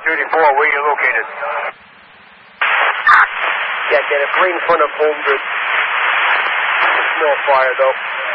34, where are you located? Yeah, get it right in front of home, good. Small fire, though.